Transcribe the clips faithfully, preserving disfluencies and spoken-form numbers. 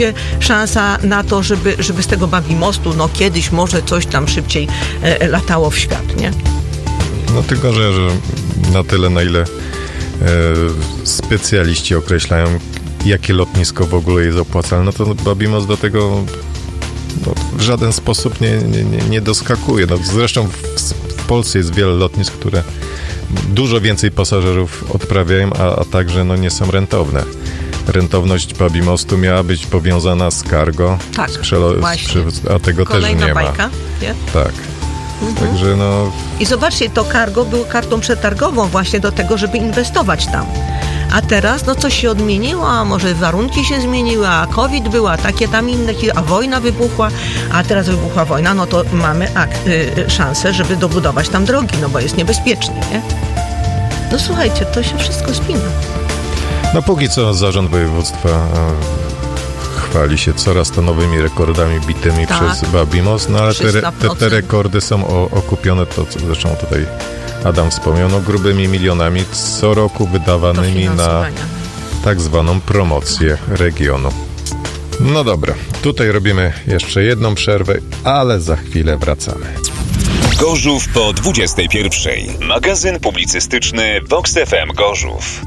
rzeczywiście szansa na to, żeby, żeby z tego Babimostu, no kiedyś może coś tam szybciej e, latało w świat, nie? No tylko, że, że na tyle, na ile e, specjaliści określają, jakie lotnisko w ogóle jest opłacalne, no to Babimost do tego no, w żaden sposób nie, nie, nie doskakuje. No, zresztą w, w Polsce jest wiele lotnisk, które dużo więcej pasażerów odprawiają, a, a także no, nie są rentowne. Rentowność Babimostu miała być powiązana z cargo, tak, z przelo- właśnie. Z, a tego Kolejna też nie bajka, ma. Nie? Tak. Mhm. Także no... I zobaczcie, to cargo było kartą przetargową właśnie do tego, żeby inwestować tam. A teraz, no coś się odmieniło, a może warunki się zmieniły, a COVID była, takie tam inne, a wojna wybuchła, a teraz wybuchła wojna, no to mamy ak- y, szansę, żeby dobudować tam drogi, no bo jest niebezpiecznie, nie? No słuchajcie, to się wszystko spina. No póki co zarząd województwa e, chwali się coraz to nowymi rekordami bitymi tak. przez Babimost, no ale te, te, te rekordy są o, okupione, to co zresztą tutaj Adam wspomniał, no grubymi milionami co roku wydawanymi na tak zwaną promocję regionu. No dobra, tutaj robimy jeszcze jedną przerwę, ale za chwilę wracamy. Gorzów po dwudziestej pierwszej. Magazyn publicystyczny Vox F M Gorzów.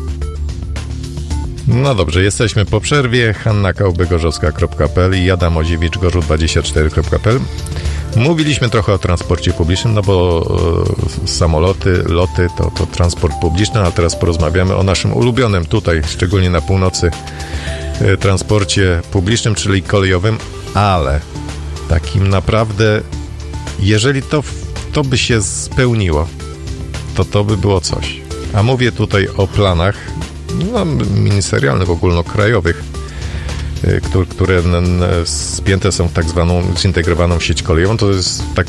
No dobrze, jesteśmy po przerwie. Hanna Kauby-Gorzowska kropka p l i Adam Oziewicz Gorzów dwadzieścia cztery kropka p l. Mówiliśmy trochę o transporcie publicznym, no bo e, samoloty, loty to, to transport publiczny, a teraz porozmawiamy o naszym ulubionym tutaj, szczególnie na północy, e, transporcie publicznym, czyli kolejowym, ale takim naprawdę, jeżeli to, to by się spełniło, to to by było coś. A mówię tutaj o planach no, ministerialnych, ogólnokrajowych, które, które spięte są w tak zwaną zintegrowaną sieć kolejową. To jest tak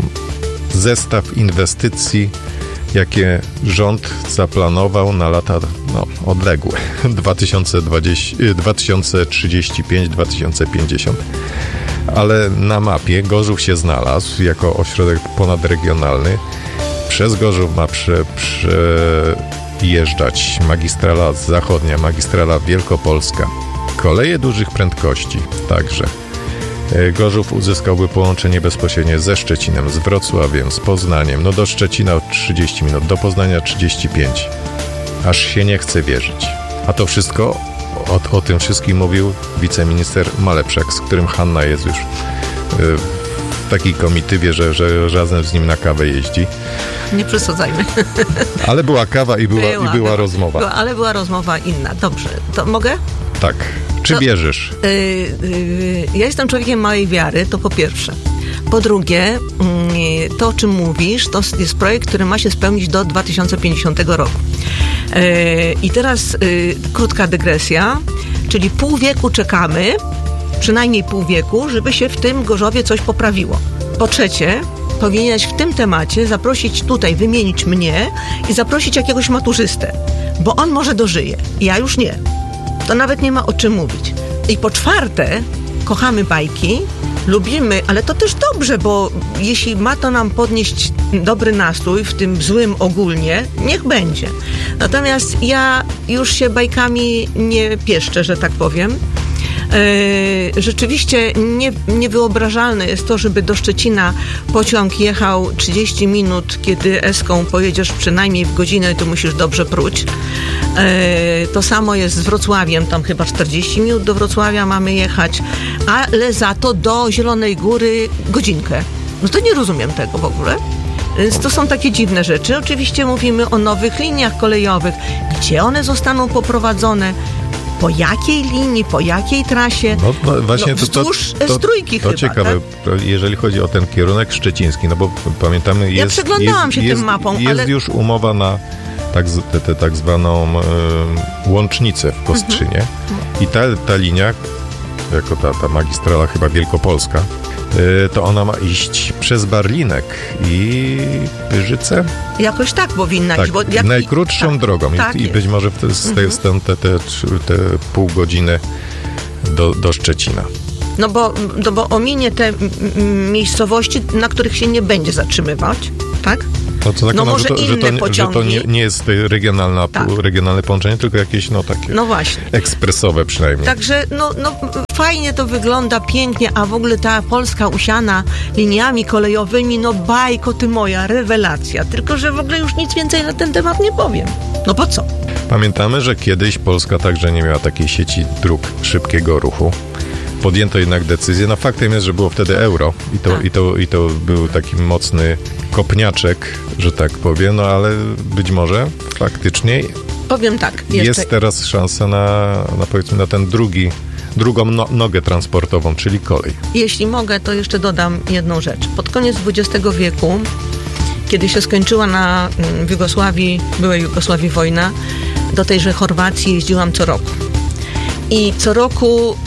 zestaw inwestycji, jakie rząd zaplanował na lata no, odległe dwa tysiące trzydziesty piąty do dwa tysiące pięćdziesiątego. Ale na mapie Gorzów się znalazł jako ośrodek ponadregionalny. Przez Gorzów ma prze, przejeżdżać magistrala zachodnia, magistrala wielkopolska, koleje dużych prędkości także. Gorzów uzyskałby połączenie bezpośrednie ze Szczecinem, z Wrocławiem, z Poznaniem. No do Szczecina trzydzieści minut, do Poznania trzydzieści pięć. Aż się nie chce wierzyć. A to wszystko, o, o tym wszystkim mówił wiceminister Malepszak, z którym Hanna jest już w takiej komitywie, że, że razem z nim na kawę jeździ. Nie przesadzajmy. Ale była kawa i była, była, i była, była rozmowa. Była, ale była rozmowa inna. Dobrze, to mogę? Tak. Czy to, wierzysz? Yy, yy, ja jestem człowiekiem małej wiary, to po pierwsze. Po drugie, yy, to o czym mówisz, to jest projekt, który ma się spełnić do dwa tysiące pięćdziesiątego roku. Yy, I teraz yy, krótka dygresja, czyli pół wieku czekamy, przynajmniej pół wieku, żeby się w tym Gorzowie coś poprawiło. Po trzecie, powinieneś w tym temacie zaprosić tutaj, wymienić mnie i zaprosić jakiegoś maturzystę, bo on może dożyje, ja już nie. To nawet nie ma o czym mówić. I po czwarte, kochamy bajki, lubimy, ale to też dobrze, bo jeśli ma to nam podnieść dobry nastrój, w tym złym ogólnie, niech będzie. Natomiast ja już się bajkami nie pieszczę, że tak powiem. Yy, rzeczywiście nie, niewyobrażalne jest to, żeby do Szczecina pociąg jechał trzydzieści minut, kiedy eską pojedziesz przynajmniej w godzinę, to musisz dobrze pruć. Yy, to samo jest z Wrocławiem, tam chyba czterdzieści minut do Wrocławia mamy jechać, ale za to do Zielonej Góry godzinkę. No to nie rozumiem tego w ogóle. Więc to są takie dziwne rzeczy. Oczywiście mówimy o nowych liniach kolejowych. Gdzie one zostaną poprowadzone? Po jakiej linii, po jakiej trasie? No, no właśnie no, wzdłuż to, to, to, Trójki to chyba, ciekawe, tak? Jeżeli chodzi o ten kierunek szczeciński, no bo pamiętamy, jest, ja przeglądałam jest, się jest, tym mapą, jest ale... już umowa na tak, te, te, tak zwaną y, łącznicę w Kostrzynie. Mhm. I ta, ta linia, jako ta, ta magistrala chyba wielkopolska, y, to ona ma iść przez Barlinek i Pyrzyce? Jakoś tak powinna tak, iść. Bo jak... najkrótszą tak, drogą. tak I, i być może w te, z te, mhm. te, te, te pół godziny do, do Szczecina. No bo, no bo ominie te m- m- miejscowości, na których się nie będzie zatrzymywać, tak? To co tak, no no, może że to, inne że to, pociągi. Że to nie, nie jest regionalna, tak. regionalne połączenie, tylko jakieś no takie no właśnie. ekspresowe przynajmniej. Także no, no fajnie to wygląda, pięknie, a w ogóle ta Polska usiana liniami kolejowymi, no bajko ty moja, rewelacja. Tylko, że w ogóle już nic więcej na ten temat nie powiem. No po co? Pamiętamy, że kiedyś Polska także nie miała takiej sieci dróg szybkiego ruchu. Podjęto jednak decyzję. No faktem jest, że było wtedy euro i to, tak. i to, i to był taki mocny kopniaczek, że tak powiem, no ale być może faktycznie powiem tak. Jeszcze... jest teraz szansa na, na powiedzmy na ten drugi, drugą no, nogę transportową, czyli kolej. Jeśli mogę, to jeszcze dodam jedną rzecz. Pod koniec dwudziestego wieku, kiedy się skończyła na w Jugosławii, byłej Jugosławii wojna, do tejże Chorwacji jeździłam co roku. I co roku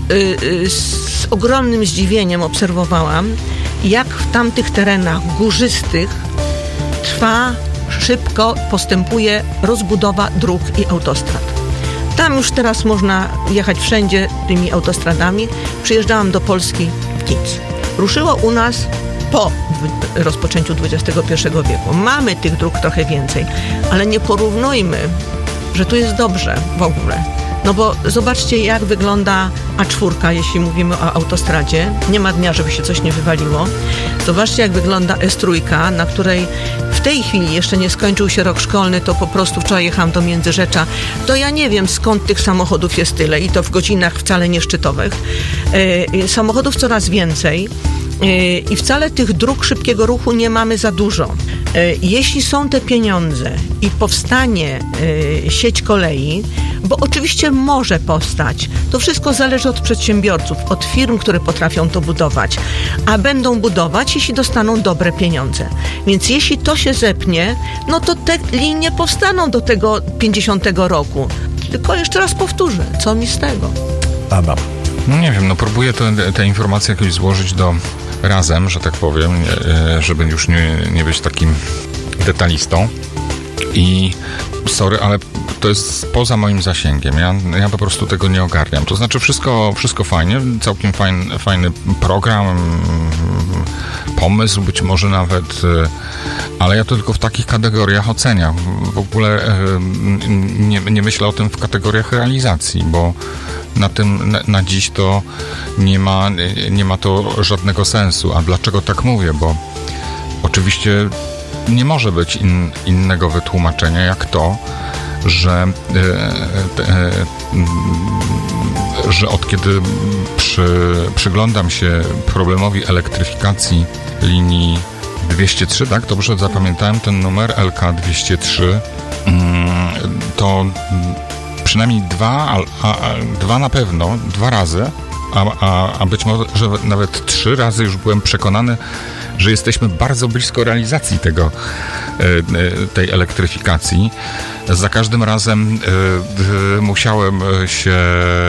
z ogromnym zdziwieniem obserwowałam, jak w tamtych terenach górzystych trwa, szybko postępuje rozbudowa dróg i autostrad. Tam już teraz można jechać wszędzie tymi autostradami. Przyjeżdżałam do Polski w nic. Ruszyło u nas po rozpoczęciu dwudziestego pierwszego wieku. Mamy tych dróg trochę więcej, ale nie porównujmy, że tu jest dobrze w ogóle. No bo zobaczcie, jak wygląda A cztery, jeśli mówimy o autostradzie. Nie ma dnia, żeby się coś nie wywaliło. Zobaczcie, jak wygląda S trzy, na której w tej chwili jeszcze nie skończył się rok szkolny, to po prostu wczoraj jechałam do Międzyrzecza. To ja nie wiem, skąd tych samochodów jest tyle i to w godzinach wcale nie szczytowych. Yy, samochodów coraz więcej. I wcale tych dróg szybkiego ruchu nie mamy za dużo. Jeśli są te pieniądze i powstanie sieć kolei, bo oczywiście może powstać, to wszystko zależy od przedsiębiorców, od firm, które potrafią to budować, a będą budować, jeśli dostaną dobre pieniądze. Więc jeśli to się zepnie, no to te linie powstaną do tego pięćdziesiątego roku. Tylko jeszcze raz powtórzę, co mi z tego? Adam. No nie wiem, no próbuję te, te informacje jakoś złożyć do razem, że tak powiem, żeby już nie, nie być takim detalistą. I sorry, ale to jest poza moim zasięgiem. Ja, ja po prostu tego nie ogarniam. To znaczy wszystko, wszystko fajnie, całkiem fajny, fajny program, pomysł być może nawet, ale ja to tylko w takich kategoriach oceniam. W ogóle nie, nie myślę o tym w kategoriach realizacji, bo na tym, na, na dziś to nie ma, nie ma to żadnego sensu. A dlaczego tak mówię? Bo oczywiście nie może być in, innego wytłumaczenia jak to, że, e, e, że od kiedy przy, przyglądam się problemowi elektryfikacji linii dwieście trzy, tak? Dobrze zapamiętałem ten numer L K dwieście trzy, to przynajmniej dwa, a, a, dwa na pewno, dwa razy, a, a, a być może że nawet trzy razy już byłem przekonany, że jesteśmy bardzo blisko realizacji tego, tej elektryfikacji. Za każdym razem musiałem się...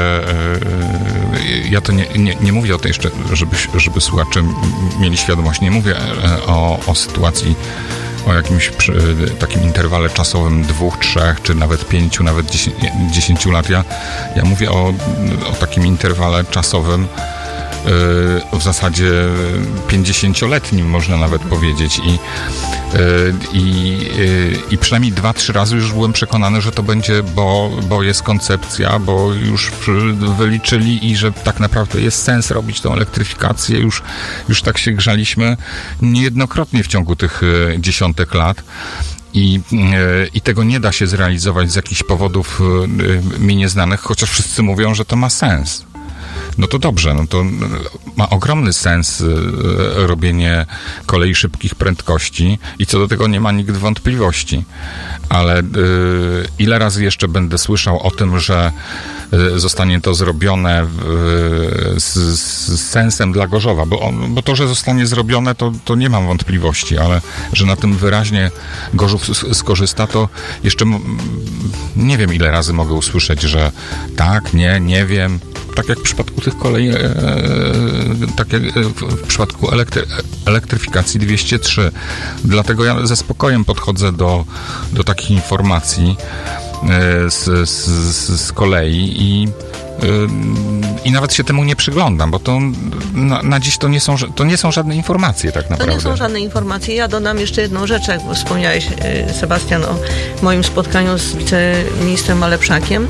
Ja to nie, nie, nie mówię o tej jeszcze, żeby, żeby słuchacze mieli świadomość, nie mówię o, o sytuacji, o jakimś takim interwale czasowym dwóch, trzech, czy nawet pięciu, nawet dziesięciu lat. Ja, ja mówię o, o takim interwale czasowym w zasadzie pięćdziesięcioletnim, można nawet powiedzieć. I, i, i przynajmniej dwa, trzy razy już byłem przekonany, że to będzie, bo, bo jest koncepcja, bo już wyliczyli i że tak naprawdę jest sens robić tą elektryfikację. Już, już tak się grzaliśmy niejednokrotnie w ciągu tych dziesiątek lat. I, I tego nie da się zrealizować z jakichś powodów mi nieznanych, chociaż wszyscy mówią, że to ma sens. No to dobrze, no to ma ogromny sens y, robienie kolei szybkich prędkości i co do tego nie ma nikt wątpliwości. Ale y, ile razy jeszcze będę słyszał o tym, że y, zostanie to zrobione w, z, z sensem dla Gorzowa, bo, on, bo to, że zostanie zrobione, to, to nie mam wątpliwości, ale że na tym wyraźnie Gorzów skorzysta, to jeszcze m, nie wiem, ile razy mogę usłyszeć, że tak, nie, nie wiem. Tak jak w przypadku tych kolei, e, tak jak w przypadku elektry, elektryfikacji dwieście trzy. Dlatego ja ze spokojem podchodzę do, do takich informacji e, z, z, z kolei i, e, i nawet się temu nie przyglądam, bo to na, na dziś to nie, są, to nie są żadne informacje tak naprawdę. To nie są żadne informacje. Ja dodam jeszcze jedną rzecz, jak wspomniałeś, Sebastian, o moim spotkaniu z wiceministrem Malepszakiem.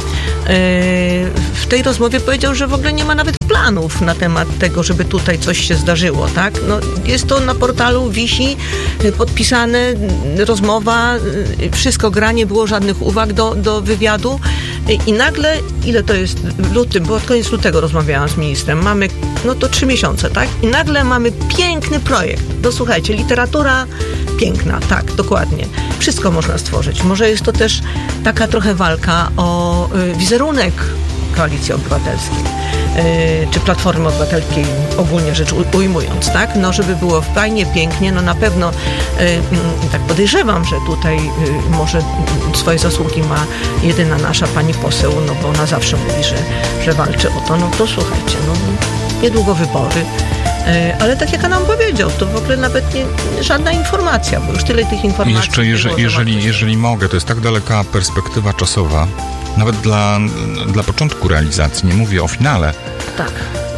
W tej rozmowie powiedział, że w ogóle nie ma nawet planów na temat tego, żeby tutaj coś się zdarzyło, tak? No, jest to na portalu, wisi, podpisane, rozmowa, wszystko gra, nie było żadnych uwag do, do wywiadu i nagle, ile to jest w lutym, bo od koniec lutego rozmawiałam z ministrem, mamy, no to trzy miesiące, tak? I nagle mamy piękny projekt. No słuchajcie, literatura piękna, tak, dokładnie. Wszystko można stworzyć. Może jest to też taka trochę walka o y, wizerunek Koalicji Obywatelskiej, yy, czy Platformy Obywatelskiej, ogólnie rzecz ujmując, tak? No, żeby było fajnie, pięknie, no na pewno yy, yy, tak podejrzewam, że tutaj yy, może swoje zasługi ma jedyna nasza pani poseł, no bo ona zawsze mówi, że, że walczy o to, no to słuchajcie, no niedługo wybory. Ale tak jak nam powiedział, to w ogóle nawet nie, żadna informacja, bo już tyle tych informacji. I jeszcze, jeżeli, jeżeli, jeżeli mogę, to jest tak daleka perspektywa czasowa, nawet dla, dla początku realizacji, nie mówię o finale, tak.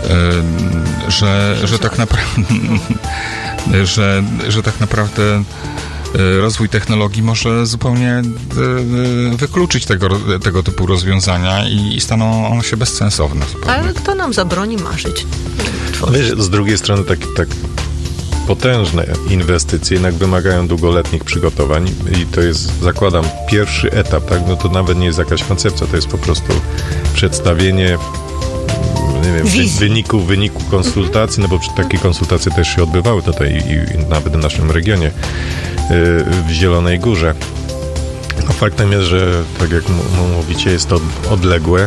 y, że, że, tak naprawdę, że, że tak naprawdę rozwój technologii może zupełnie wykluczyć tego, tego typu rozwiązania i staną one się bezsensowne. Zupełnie. Ale kto nam zabroni marzyć? Wiesz, z drugiej strony tak, tak potężne inwestycje jednak wymagają długoletnich przygotowań i to jest, zakładam, pierwszy etap, tak? No to nawet nie jest jakaś koncepcja, to jest po prostu przedstawienie, nie wiem, wy, wyniku, wyniku konsultacji, no bo takie konsultacje też się odbywały tutaj i, i nawet w naszym regionie, yy, w Zielonej Górze. A faktem jest, że tak jak m- mówicie, jest to odległe.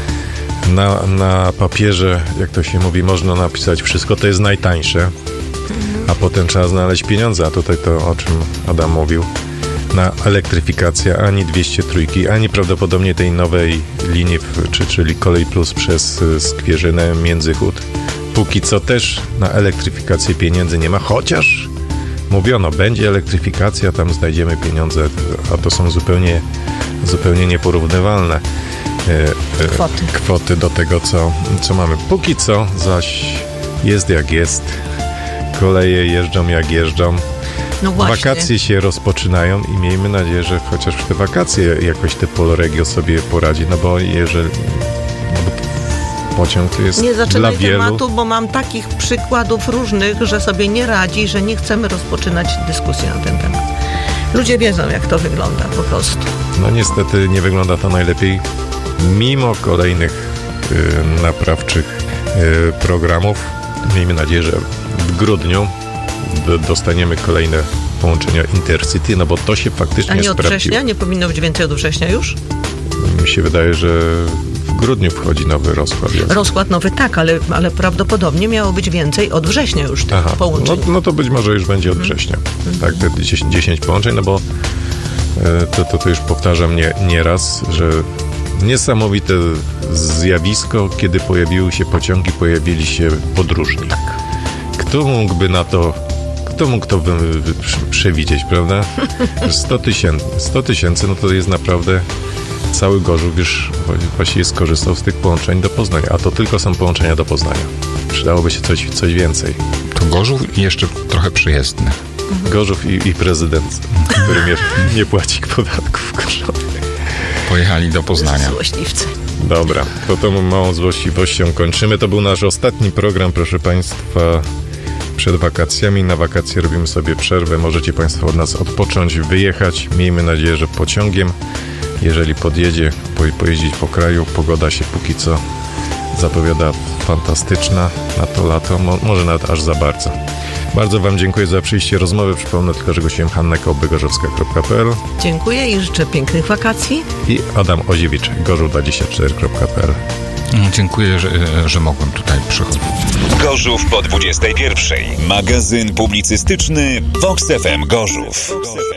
Na, na papierze, jak to się mówi, można napisać wszystko, to jest najtańsze, a potem trzeba znaleźć pieniądze, a tutaj to, o czym Adam mówił, na elektryfikację ani dwieście trzy, ani prawdopodobnie tej nowej linii, czy, czyli Kolej Plus przez Skwierzynę, Międzychód. Póki co też na elektryfikację pieniędzy nie ma, chociaż mówiono, będzie elektryfikacja, tam znajdziemy pieniądze, a to są zupełnie, zupełnie nieporównywalne Kwoty. kwoty do tego, co, co mamy. Póki co zaś jest jak jest. Koleje jeżdżą jak jeżdżą. No właśnie. Wakacje się rozpoczynają i miejmy nadzieję, że chociaż w te wakacje jakoś te Polregio sobie poradzi, no bo jeżeli no bo pociąg to jest nie dla zaczynaj wielu... tematu, bo mam takich przykładów różnych, że sobie nie radzi, że nie chcemy rozpoczynać dyskusji na ten temat. Ludzie wiedzą, jak to wygląda po prostu. No niestety nie wygląda to najlepiej. Mimo kolejnych y, naprawczych y, programów, miejmy nadzieję, że w grudniu d- dostaniemy kolejne połączenia Intercity, no bo to się faktycznie sprawdziło. A nie od sprawdziło. września? Nie powinno być więcej od września już? Mi się wydaje, że w grudniu wchodzi nowy rozkład. Rozkład nowy tak, ale, ale prawdopodobnie miało być więcej od września już tych Aha, połączeń. No, no to być może już będzie od września. Mm. Tak, te dziesięć połączeń, no bo y, to, to, to już powtarzam nie, nieraz, że niesamowite zjawisko, kiedy pojawiły się pociągi, pojawili się podróżni. Tak. Kto mógłby na to, kto mógł to by, by przewidzieć, prawda? sto tysięcy, sto tysięcy, no to jest naprawdę cały Gorzów już właściwie skorzystał z tych połączeń do Poznania, a to tylko są połączenia do Poznania. Przydałoby się coś, coś więcej. To Gorzów i jeszcze trochę przyjezdny. Gorzów i, i prezydent, który nie, nie płaci podatków w Gorzowie. Pojechali do Poznania. Złośliwcy. Dobra, to tą małą złośliwością kończymy. To był nasz ostatni program, proszę Państwa, przed wakacjami. Na wakacje robimy sobie przerwę. Możecie Państwo od nas odpocząć, wyjechać. Miejmy nadzieję, że pociągiem. Jeżeli podjedzie, po, pojeździć po kraju, pogoda się póki co zapowiada fantastyczna na to lato, mo, może nawet aż za bardzo. Bardzo Wam dziękuję za przyjście rozmowy. Przypomnę tylko, że gościem Hanna Kołby-Gorzowska kropka p l. Dziękuję i życzę pięknych wakacji. I Adam Oziewicz, Gorzów dwadzieścia cztery kropka p l. Dziękuję, że, że mogłem tutaj przychodzić. Gorzów po dwudziestej pierwszej. Magazyn publicystyczny Vox F M Gorzów.